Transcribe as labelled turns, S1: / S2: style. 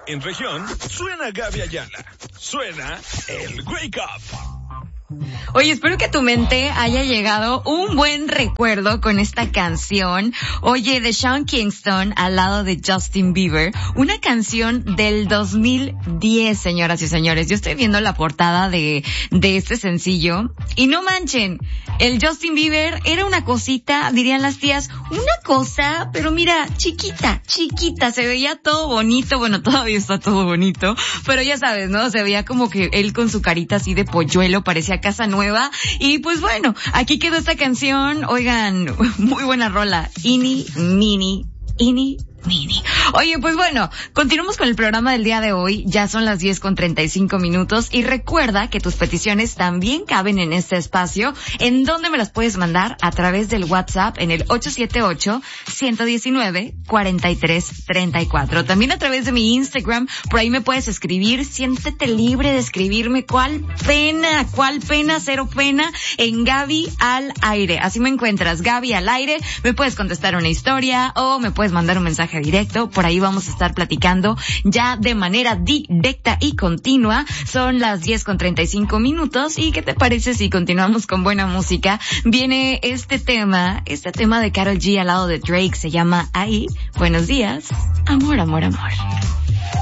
S1: En región, suena Gaby Ayala. Suena el Wake Up.
S2: Oye, espero que a tu mente haya llegado un buen recuerdo con esta canción. Oye, de Sean Kingston al lado de Justin Bieber. Una canción del 2010, señoras y señores. Yo estoy viendo la portada de este sencillo. Y no manchen, el Justin Bieber era una cosita, dirían las tías, una cosa, pero mira, chiquita. Se veía todo bonito. Bueno, todavía está todo bonito. Pero ya sabes, ¿no? Se veía como que él con su carita así de polluelo, parecía casa nueva. Y pues bueno, aquí quedó esta canción. Oigan, muy buena rola. Ini, mini. Oye, pues bueno, continuamos con el programa del día de hoy. Ya son las 10:35 y recuerda que tus peticiones también caben en este espacio, en donde me las puedes mandar a través del WhatsApp en el 878-119-4334. También a través de mi Instagram, por ahí me puedes escribir. Siéntete libre de escribirme cuál pena, cero pena, en Gaby al aire. Así me encuentras, Gaby al aire. Me puedes contestar una historia o me puedes mandar un mensaje directo. Por ahí vamos a estar platicando ya de manera directa y continua. Son las 10:35 y ¿qué te parece si continuamos con buena música? Viene este tema de Karol G al lado de Drake, se llama Ahí. Buenos días, amor.